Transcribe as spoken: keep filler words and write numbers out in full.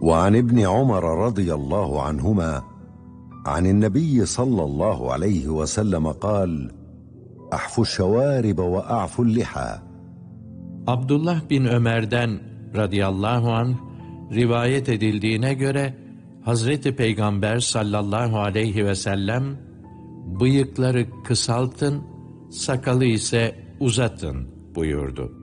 وعن ابن عمر رضي الله عنهما عن النبي صلى الله عليه وسلم قال: أحفوا الشوارب وأعفوا اللحى. Abdullah bin Ömer'den radıyallahu anh rivayet edildiğine göre Hazreti Peygamber sallallahu aleyhi ve sellem bıyıkları kısaltın, sakalı ise uzatın buyurdu.